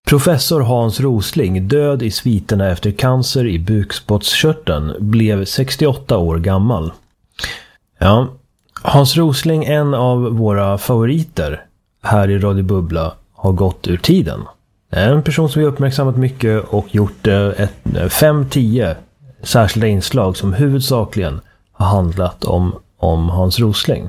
Professor Hans Rosling, död i sviterna efter cancer i bukspottkörteln, blev 68 år gammal. Ja, Hans Rosling, en av våra favoriter här i Radio Bubbla, har gått ur tiden. En person som vi uppmärksammat mycket och gjort 5-10 särskilda inslag som huvudsakligen har handlat om Hans Rosling.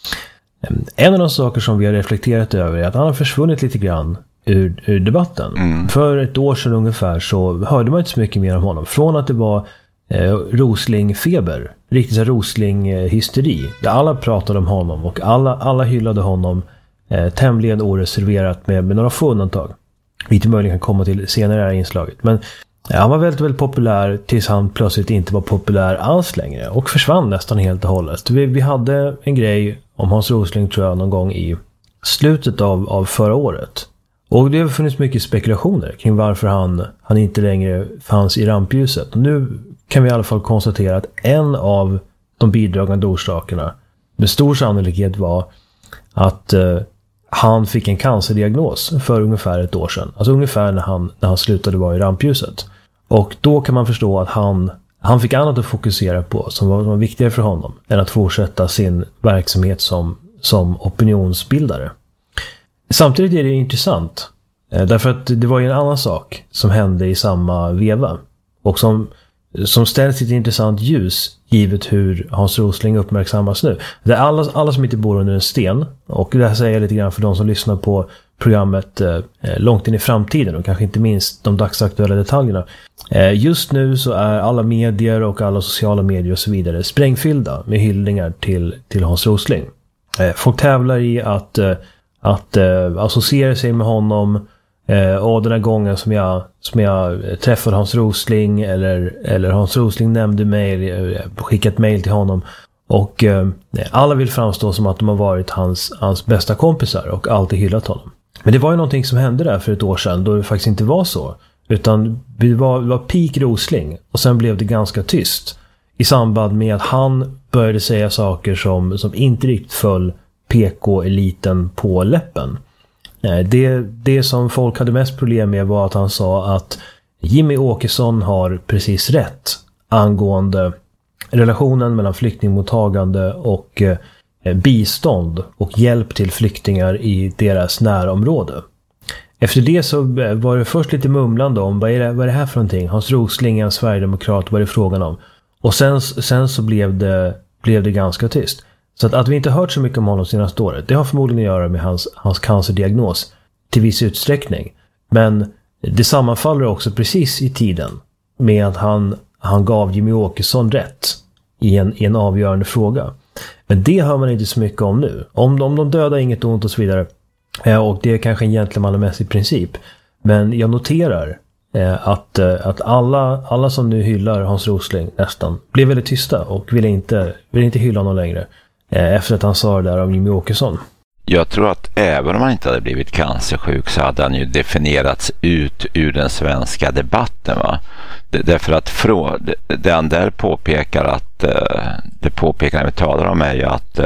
En av de saker som vi har reflekterat över är att han har försvunnit lite grann ur debatten. För ett år sedan ungefär så hörde man inte så mycket mer om honom. Från att det var Rosling-feber, riktigt så Rosling-hysteri, där alla pratade om honom och alla hyllade honom tämligen oreserverat med några få undantag. Vi möjligen kan komma till senare i det här inslaget. Men han var väldigt, väldigt populär tills han plötsligt inte var populär alls längre och försvann nästan helt och hållet. Vi hade en grej om Hans Rosling, tror jag, någon gång i slutet av förra året. Och det har funnits mycket spekulationer kring varför han inte längre fanns i rampljuset. Och nu kan vi i alla fall konstatera att en av de bidragande orsakerna med stor sannolikhet var att han fick en cancerdiagnos för ungefär ett år sedan. Alltså ungefär när han slutade vara i rampljuset. Och då kan man förstå att han fick annat att fokusera på som var viktigare för honom än att fortsätta sin verksamhet som opinionsbildare. Samtidigt är det intressant därför att det var ju en annan sak som hände i samma veva och som ställs i ett intressant ljus givet hur Hans Rosling uppmärksammas nu. Det är alla som inte bor under en sten, och det här säger jag lite grann för de som lyssnar på programmet långt in i framtiden och kanske inte minst de dagsaktuella detaljerna. Just nu så är alla medier och alla sociala medier och så vidare sprängfyllda med hyllningar till Hans Rosling. Folk tävlar i att associera sig med honom. Och den här gången som jag träffade Hans Rosling eller Hans Rosling nämnde mig, skickat mejl till honom, och alla vill framstå som att de har varit hans bästa kompisar och alltid hyllat honom. Men det var ju någonting som hände där för ett år sedan då det faktiskt inte var så, utan vi var peak Rosling och sen blev det ganska tyst i samband med att han började säga saker som inte riktigt föll PK-eliten på läppen. Det som folk hade mest problem med var att han sa att Jimmy Åkesson har precis rätt angående relationen mellan flyktingmottagande och bistånd och hjälp till flyktingar i deras närområde. Efter det så var det först lite mumlande om vad är det här för någonting? Hans Rosling är en sverigedemokrat, vad är det frågan om? Och sen så blev det ganska tyst. Så att vi inte hört så mycket om honom senaste året, det har förmodligen att göra med hans cancerdiagnos till viss utsträckning. Men det sammanfaller också precis i tiden med att han gav Jimmy Åkesson rätt i en avgörande fråga. Men det hör man inte så mycket om nu. Om de dödar inget ont och så vidare. Och det är kanske en gentlemannamässig princip. Men jag noterar att alla som nu hyllar Hans Rosling nästan blev väldigt tysta och vill inte hylla honom längre. Efter att han sa det där om Jimmy Åkesson. Jag tror att även om han inte hade blivit cancersjuk så hade han ju definierats ut ur den svenska debatten, va? Därför att det han där påpekar när vi talar om är ju att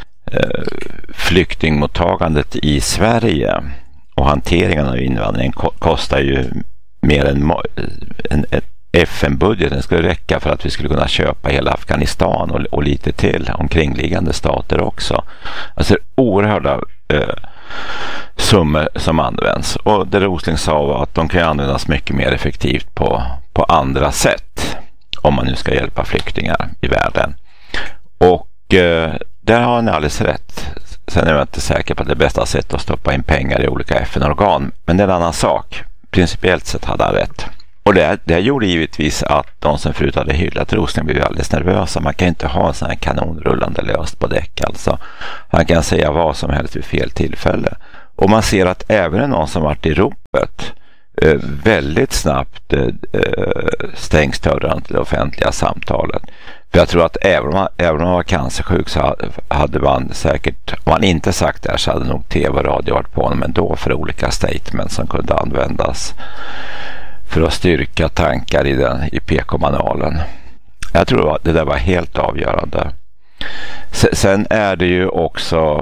flyktingmottagandet i Sverige och hanteringen av invandringen kostar ju mer än FN-budgeten skulle räcka för att vi skulle kunna köpa hela Afghanistan och lite till omkringliggande stater också. Alltså oerhörda summor som används. Och det Rosling sa var att de kan användas mycket mer effektivt på andra sätt om man nu ska hjälpa flyktingar i världen. Och där har han alldeles rätt. Sen är jag inte säker på att det bästa sättet att stoppa in pengar i olika FN-organ. Men det är en annan sak. Principiellt sett hade han rätt. Och det gjorde givetvis att de som förut hade hyllat Rosling blev alldeles nervösa. Man kan inte ha en sån här kanonrullande löst på däck. Alltså. Han kan säga vad som helst vid fel tillfälle. Och man ser att även någon som varit i ropet väldigt snabbt stängs dörren till det offentliga samtalet. För jag tror att även om man var cancersjuk så hade man säkert, om man inte sagt det här så hade nog tv och radio varit på honom ändå för olika statements som kunde användas för att styrka tankar i PK-manualen. Jag tror att det där var helt avgörande. Sen är det ju också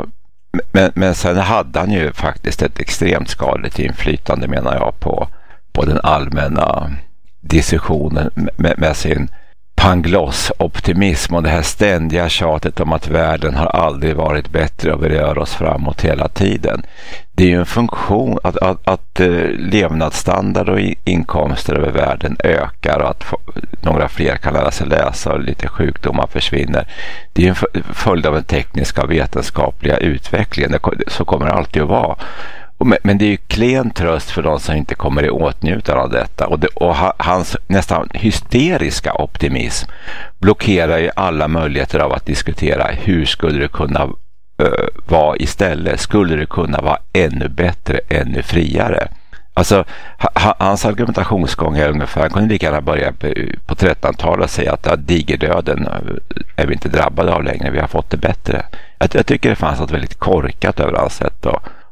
Men sen hade han ju faktiskt ett extremt skadligt inflytande, menar jag, på den allmänna diskussionen med sin pangloss-optimism och det här ständiga tjatet om att världen har aldrig varit bättre och vi rör oss framåt hela tiden. Det är ju en funktion att levnadsstandard och inkomster över världen ökar och att några fler kan lära sig läsa och lite sjukdomar försvinner. Det är ju en följd av den tekniska och vetenskapliga utvecklingen. Så kommer det alltid att vara. Men det är ju klen tröst för de som inte kommer i åtnjutande av detta. Och hans nästan hysteriska optimism blockerar ju alla möjligheter av att diskutera hur skulle det kunna vara istället. Skulle det kunna vara ännu bättre, ännu friare? Alltså, hans argumentationsgång är ungefär, han kunde lika gärna börja på 1300-talet och säga att digerdöden är vi inte drabbade av längre, vi har fått det bättre. Jag tycker det fanns något väldigt korkat över hans sätt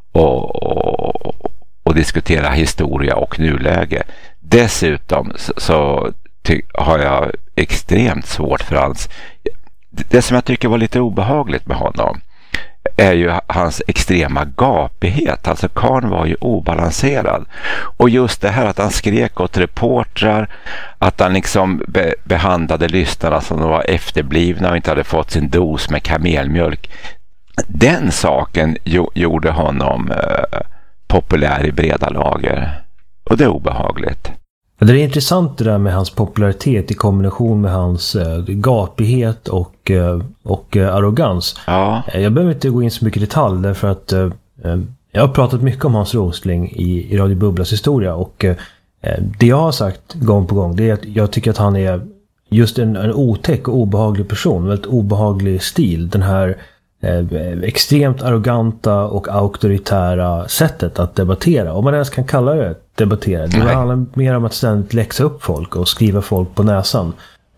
och diskutera historia och nuläge. Dessutom så har jag extremt svårt för hans... Det som jag tycker var lite obehagligt med honom är ju hans extrema gapighet. Alltså karln var ju obalanserad. Och just det här att han skrek åt reportrar, att han liksom behandlade lyssnarna som de var efterblivna och inte hade fått sin dos med kamelmjölk. Den saken gjorde honom populär i breda lager. Och det är obehagligt. Det är intressant det där med hans popularitet i kombination med hans gapighet och arrogans. Ja. Jag behöver inte gå in så mycket i detalj därför att jag har pratat mycket om Hans Rosling i Radio Bubblas historia och det jag har sagt gång på gång det är att jag tycker att han är just en otäck och obehaglig person, en väldigt obehaglig stil. Den här extremt arroganta och auktoritära sättet att debattera. Om man ens kan kalla det debattera. Det handlar mer om att ständigt läxa upp folk och skriva folk på näsan.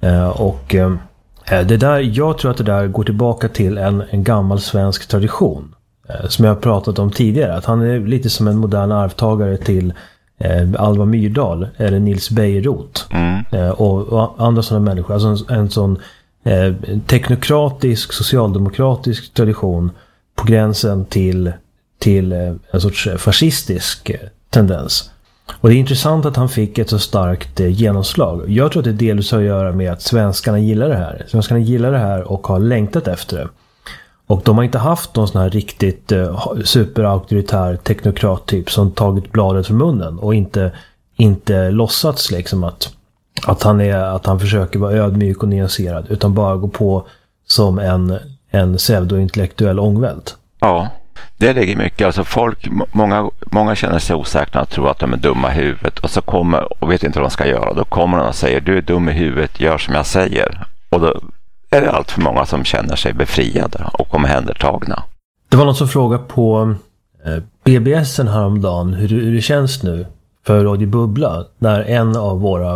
Det där, jag tror att det där går tillbaka till en gammal svensk tradition. Som jag har pratat om tidigare. Att han är lite som en modern arvtagare till Alva Myrdal eller Nils Bejerot. Och andra sådana människor. Alltså en sån teknokratisk, socialdemokratisk tradition på gränsen till en sorts fascistisk tendens. Och det är intressant att han fick ett så starkt genomslag. Jag tror att det delvis har att göra med att svenskarna gillar det här. Svenskarna gillar det här och har längtat efter det. Och de har inte haft någon sån här riktigt superauktoritär teknokrat-typ som tagit bladet från munnen och inte låtsats liksom att han försöker vara ödmjuk och nyanserad utan bara gå på som en pseudointellektuell ångvält. Ja, det ligger mycket. Alltså många känner sig osäkra och tror att de är dumma i huvudet och så kommer och vet inte vad de ska göra. Då kommer de och säger du är dum i huvudet, gör som jag säger. Och då är det allt för många som känner sig befriade och omhändertagna. Det var någon som frågade på BBS:en häromdagen hur det känns nu för Radio Bubbla när en av våra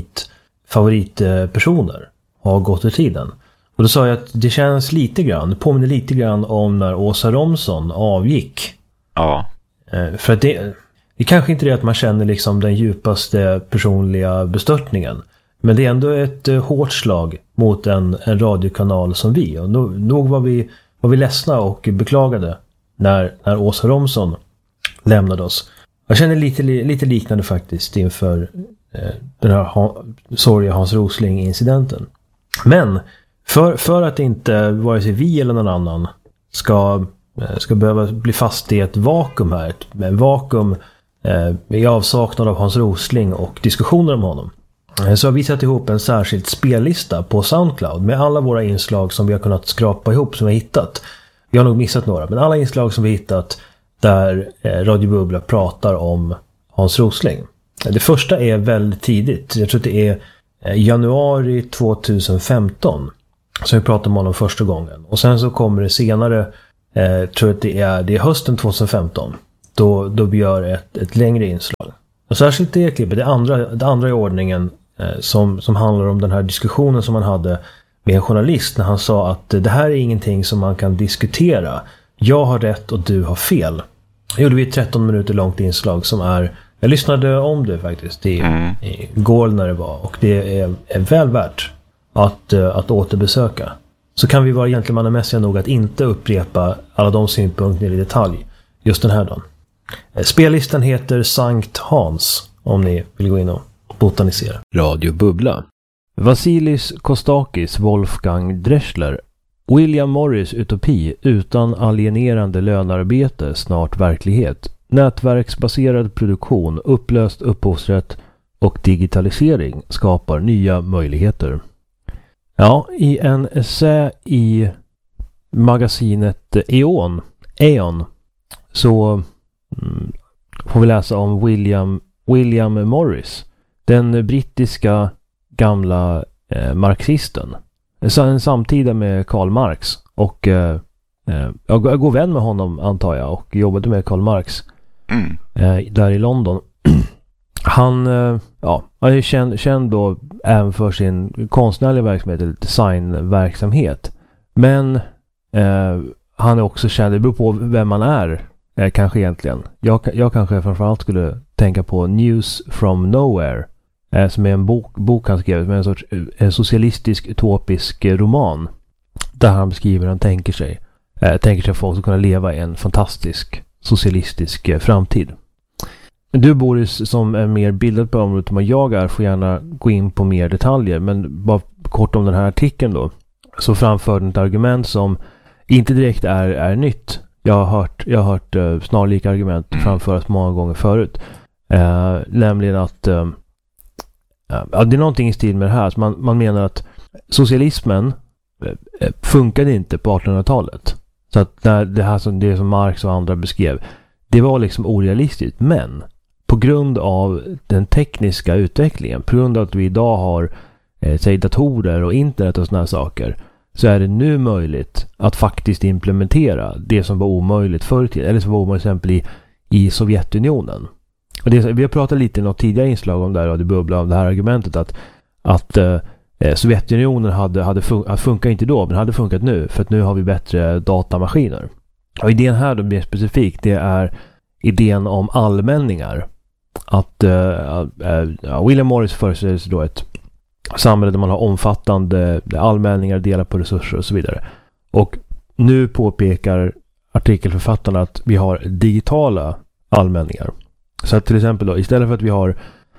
favoritpersoner har gått ur tiden. Och då sa jag att det känns lite grann, det påminner lite grann om när Åsa Romson avgick. Ja. För att det kanske inte är att man känner liksom den djupaste personliga bestörtningen. Men det är ändå ett hårt slag mot en radiokanal som vi. Och nog var vi ledsna och beklagade när Åsa Romson lämnade oss. Jag känner lite liknande faktiskt inför den här sorgliga Hans Rosling-incidenten. Men för att inte vare sig vi eller någon annan ska behöva bli fast i ett vakuum här. En vakuum i avsaknad av Hans Rosling och diskussioner om honom. Så har vi satt ihop en särskild spellista på SoundCloud med alla våra inslag som vi har kunnat skrapa ihop som vi har hittat. Vi har nog missat några, men alla inslag som vi har hittat där Radio Bubbla pratar om Hans Rosling. Det första är väldigt tidigt. Jag tror att det är januari 2015 som vi pratar om honom första gången. Och sen så kommer det senare, tror att det är hösten 2015. Då vi gör ett längre inslag. Och särskilt det klippet, det andra i ordningen som handlar om den här diskussionen som man hade med en journalist när han sa att det här är ingenting som man kan diskutera. Jag har rätt och du har fel. Det gjorde vi ett 13 minuter långt inslag som är... Jag lyssnade om det faktiskt igår när det var. Och det är väl värt att återbesöka. så kan vi vara gentlemannamässiga nog att inte upprepa alla de synpunkter i detalj just den här dagen. Spellistan heter Sankt Hans, om ni vill gå in och botanisera. Radio Bubbla. Vasilis Kostakis Wolfgang Dreschler. William Morris utopi utan alienerande lönarbete snart verklighet. Nätverksbaserad produktion, upplöst upphovsrätt och digitalisering skapar nya möjligheter. Ja, i en essä i magasinet Aeon så får vi läsa om William Morris, den brittiska gamla marxisten. En samtida med Karl Marx, och jag går vän med honom antar jag, och jobbade med Karl Marx där i London. Han är känd då även för sin konstnärliga verksamhet eller designverksamhet. Men han är också känd, det beror på vem man är kanske egentligen. Jag kanske framförallt skulle tänka på News from Nowhere, som är en bok han skrev med en sorts socialistisk utopisk roman där han beskriver hur han tänker sig att folk ska kunna leva i en fantastisk socialistisk framtid. Du Boris, som är mer bildad på området än vad jag är, får gärna gå in på mer detaljer, men bara kort om den här artikeln då, så framför ett argument som inte direkt är nytt. Jag har hört snarlika argument framföras många gånger förut, nämligen att det är någonting i stil med det här. Så man menar att socialismen funkade inte på 1800-talet. Så att det som Marx och andra beskrev, det var liksom orealistiskt. Men på grund av den tekniska utvecklingen, på grund av att vi idag har datorer och internet och såna här saker, så är det nu möjligt att faktiskt implementera det som var omöjligt förr i tiden, eller som var omöjligt till exempel i Sovjetunionen. Och vi har pratat lite i något tidigare inslag om det bubbla om det här argumentet att Sovjetunionen funkar inte då, men hade funkat nu, för att nu har vi bättre datamaskiner. Och idén här då mer specifikt, det är idén om allmänningar. Att William Morris föreställer sig då ett samhälle där man har omfattande allmänningar, delar på resurser och så vidare. Och nu påpekar artikelförfattarna att vi har digitala allmänningar. Så att till exempel då, istället för att vi har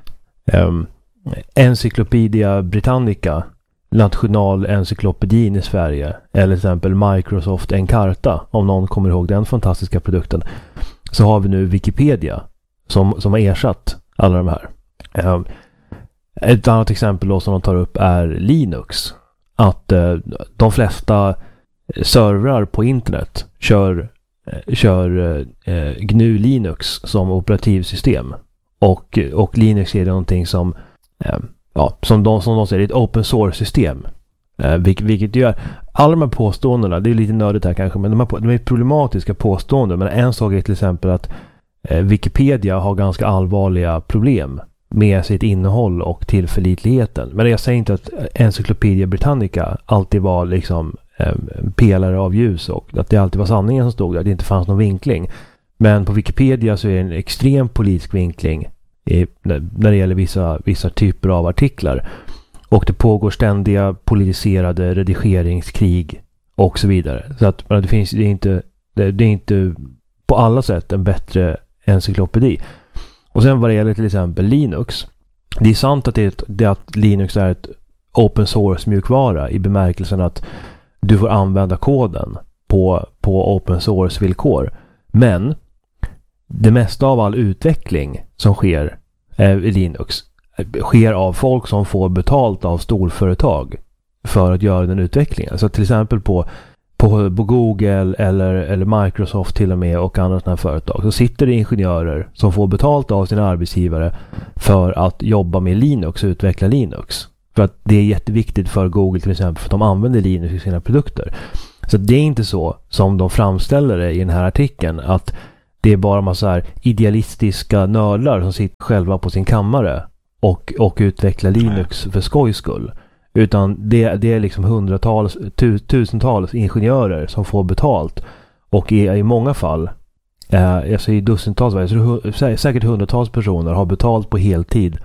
Encyclopedia Britannica, Nationalencyklopedin i Sverige, eller till exempel Microsoft Encarta, om någon kommer ihåg den fantastiska produkten, så har vi nu Wikipedia som har ersatt alla de här. Ett annat exempel då som de tar upp är Linux. Att de flesta servrar på internet kör GNU Linux som operativsystem. Och Linux är det någonting som som de säger, ett open source system. Vilket gör alla de här påståendena, det är lite nördigt här kanske, men de är problematiska påståenden. Men en sak är till exempel att Wikipedia har ganska allvarliga problem med sitt innehåll och tillförlitligheten. Men jag säger inte att Encyclopedia Britannica alltid var liksom pelare av ljus och att det alltid var sanningen som stod där, att det inte fanns någon vinkling. Men på Wikipedia så är det en extrem politisk vinkling när det gäller vissa typer av artiklar. Och det pågår ständiga politiserade redigeringskrig och så vidare. Så att det är inte på alla sätt en bättre encyklopedi. Och sen vad det gäller till exempel Linux. Det är sant att Linux är ett open source mjukvara i bemärkelsen att du får använda koden på open source villkor. Men det mesta av all utveckling som sker i Linux sker av folk som får betalt av storföretag för att göra den utvecklingen. Så till exempel på Google eller Microsoft till och med och andra sådana här företag, så sitter det ingenjörer som får betalt av sina arbetsgivare för att jobba med Linux och utveckla Linux. För att det är jätteviktigt för Google till exempel, för att de använder Linux i sina produkter. Så det är inte så som de framställer det i den här artikeln, att det är bara massa här idealistiska nördar som sitter själva på sin kammare och utvecklar Linux för skojs skull. Utan det är liksom hundratals, tusentals ingenjörer som får betalt. Och i många fall, jag säger dussintals, säkert hundratals personer har betalt på heltid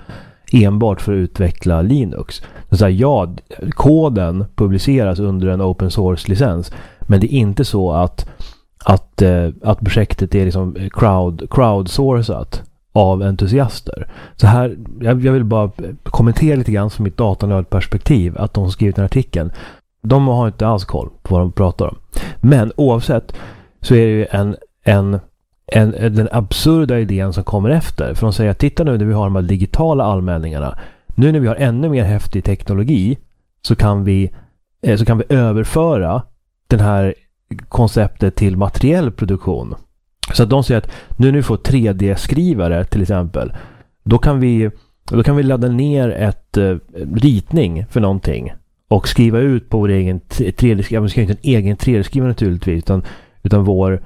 enbart för att utveckla Linux. Så här, ja, koden publiceras under en open source-licens, men det är inte så att projektet är liksom crowdsourcat av entusiaster. Så här, jag vill bara kommentera lite grann från mitt datanördperspektiv att de som skrivit den här artikeln, de har inte alls koll på vad de pratar om. Men oavsett så är det ju den absurda idén som kommer efter. För de säger att titta nu när vi har de här digitala anmälningarna. Nu när vi har ännu mer häftig teknologi så kan vi överföra den här konceptet till materiell produktion. Så att de säger att nu när vi får 3D-skrivare till exempel, då kan vi ladda ner ett ritning för någonting och skriva ut på vår egen 3D-skrivare. Vi ska inte en egen 3D-skrivare naturligtvis, utan vår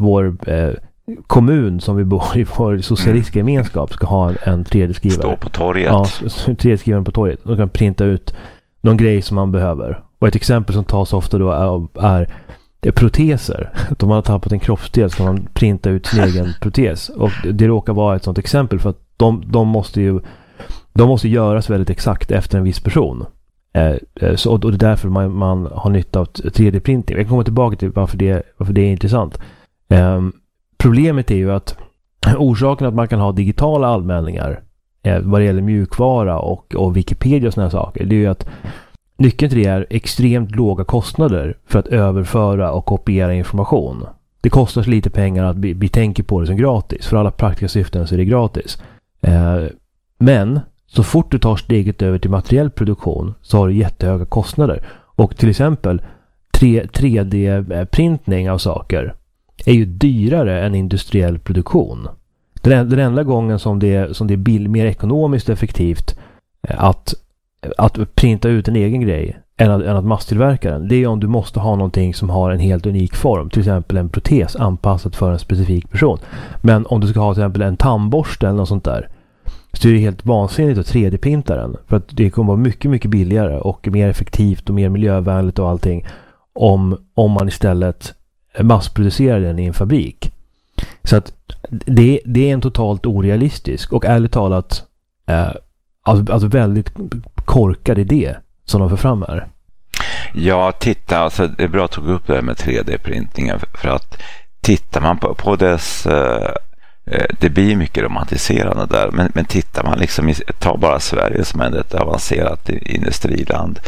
kommun som vi bor i, vår socialistiska gemenskap, ska ha en 3D-skrivare. Stå på torget. Ja, 3D-skrivaren på torget. De kan printa ut någon grej som man behöver. Och ett exempel som tas ofta då är proteser. Om man har tappat en kroppsdel så kan man printa ut sin egen protes. Och det råkar vara ett sånt exempel för att de måste göras väldigt exakt efter en viss person. Och det är därför man har nytta av 3D-printing. Jag kommer tillbaka till varför det är intressant. Problemet är ju att orsaken att man kan ha digitala anmälningar vad det gäller mjukvara och Wikipedia och såna här saker, det är ju att nyckeln till det är extremt låga kostnader för att överföra och kopiera information. Det kostar så lite pengar att vi tänker på det som gratis. För alla praktiska syften så är det gratis. Men så fort du tar steget över till materiell produktion så har du jättehöga kostnader. Och till exempel 3D-printning av saker är ju dyrare än industriell produktion. Den enda gången som det är mer ekonomiskt effektivt att printa ut en egen grej än att masstillverka den, det är om du måste ha någonting som har en helt unik form, till exempel en protes anpassad för en specifik person. Men om du ska ha till exempel en tandborste eller något sånt där, så är det helt vansinnigt att 3D-printa den, för att det kommer vara mycket, mycket billigare och mer effektivt och mer miljövänligt och allting om man istället massproducerar den i en fabrik. Så att det är en totalt orealistisk och ärligt talat alltså väldigt korkad idé som de får fram här. Ja, titta, alltså det är bra att tog upp det här med 3D-printningen, för att tittar man på dess det blir mycket romantiserande där, men tittar man liksom ta bara Sverige som är ett avancerat industriland.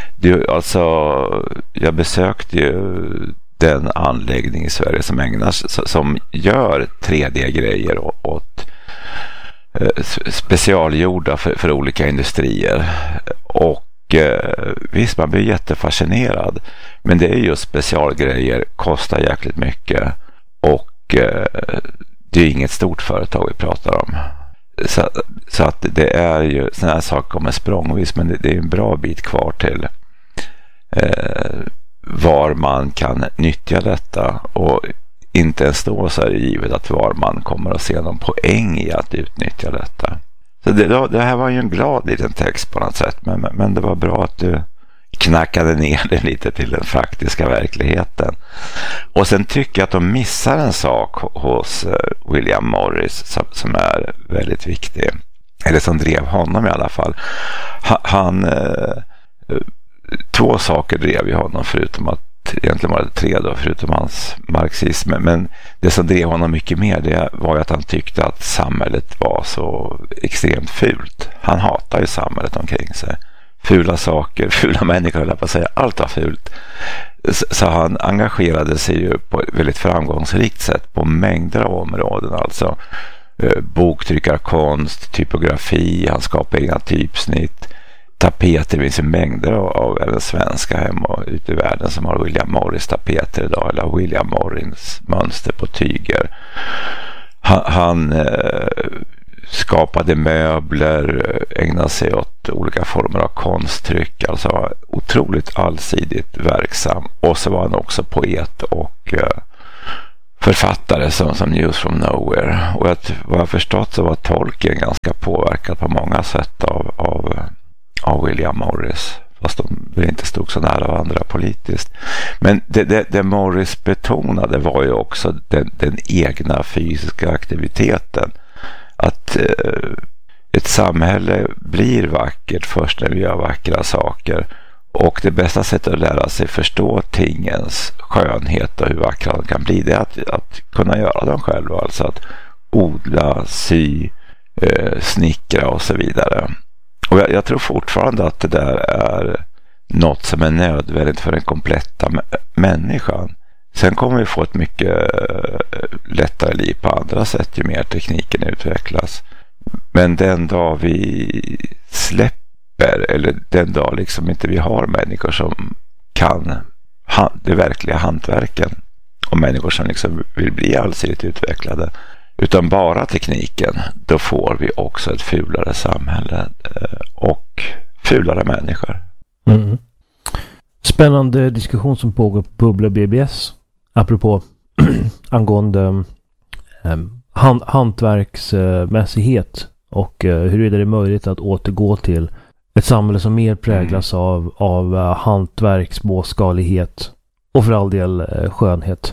Jag besökte ju den anläggning i Sverige som gör 3D-grejer åt specialgjorda för olika industrier. Och visst, man blir jättefascinerad, men det är just specialgrejer, kostar jäkligt mycket och det är inget stort företag vi pratar om. Så att det är ju sådana här saker kommer språngvis, men det är en bra bit kvar till var man kan nyttja detta, och inte ens då så är det givet att var man kommer att se någon poäng i att utnyttja detta. Så det här var ju en glad liten text på något sätt, men det var bra att du knackade ner det lite till den faktiska verkligheten. Och sen tycker jag att de missar en sak hos William Morris som är väldigt viktig, eller som drev honom i alla fall. Han två saker drev ju honom, förutom att egentligen var det tre då, förutom hans marxism, men det som drev honom mycket mer, det var ju att han tyckte att samhället var så extremt fult. Han hatar ju samhället omkring sig. Fula saker, fula människor, eller på att säga, allt var fult. Så han engagerade sig ju på ett väldigt framgångsrikt sätt på mängder av områden, alltså boktryckarkonst, typografi, han skapade egna typsnitt, tapeter. Det finns ju mängder av även svenska hem och ute i världen som har William Morris tapeter idag, eller William Morris mönster på tyger. Han skapade möbler, ägnade sig åt olika former av konsttryck, alltså var otroligt allsidigt verksam. Och så var han också poet och författare som News from Nowhere. Och vad jag förstått så var Tolkien ganska påverkad på många sätt av William Morris, fast de inte stod så nära varandra politiskt. Men det Morris betonade var ju också den egna fysiska aktiviteten. Att ett samhälle blir vackert först när vi gör vackra saker. Och det bästa sättet att lära sig förstå tingens skönhet och hur vackra de kan bli, det är att kunna göra dem själva. Alltså att odla, sy, snickra och så vidare. Och jag tror fortfarande att det där är något som är nödvändigt för den kompletta människan. Sen kommer vi få ett mycket lättare liv på andra sätt ju mer tekniken utvecklas. Men den dag vi släpper, eller den dag liksom inte vi har människor som kan det verkliga hantverken och människor som liksom vill bli allsidigt utvecklade, utan bara tekniken, då får vi också ett fulare samhälle och fulare människor. Mm. Spännande diskussion som pågår på Bubbla BBS apropå angående hantverksmässighet och huruvida det är möjligt att återgå till ett samhälle som mer präglas av hantverk, småskalighet och för all del skönhet.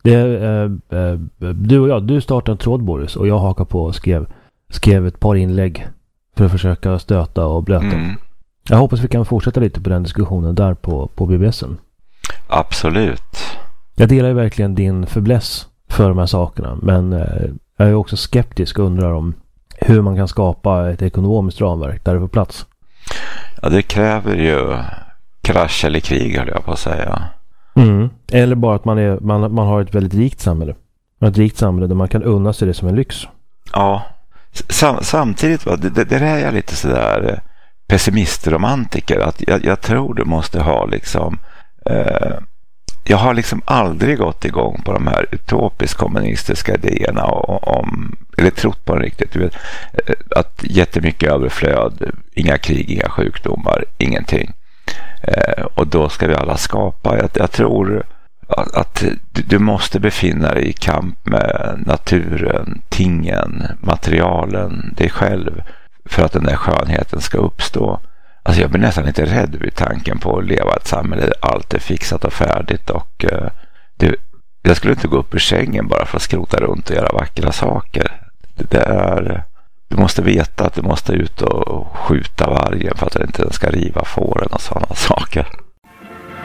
Du och jag, du startade en tråd, Boris, och jag hakade på och skrev ett par inlägg för att försöka stöta och blöta. Jag hoppas vi kan fortsätta lite på den diskussionen där på BBSen. Absolut. Jag delar ju verkligen din fäbless för de här sakerna, men jag är också skeptisk och undrar om hur man kan skapa ett ekonomiskt ramverk där det är på plats. Ja, det kräver ju krasch eller krig, höll jag på att säga. Eller bara att man har ett väldigt rikt samhälle. Ett rikt samhälle där man kan unna sig det som en lyx. Ja, samtidigt det är jag lite sådär pessimistromantiker, att jag tror du måste ha liksom jag har liksom aldrig gått igång på de här utopiskt kommunistiska idéerna om, eller trott på det riktigt, du vet, att jättemycket överflöd, inga krig, inga sjukdomar, ingenting, och då ska vi alla skapa. Jag tror att du måste befinna dig i kamp med naturen, tingen, materialen, dig själv, för att den där skönheten ska uppstå. Alltså jag blir nästan lite rädd vid tanken på att leva ett samhälle där allt är fixat och färdigt, och jag skulle inte gå upp ur sängen bara för att skrota runt och göra vackra saker. Du måste veta att du måste ut och skjuta vargen för att den inte ska riva fåren och sådana saker.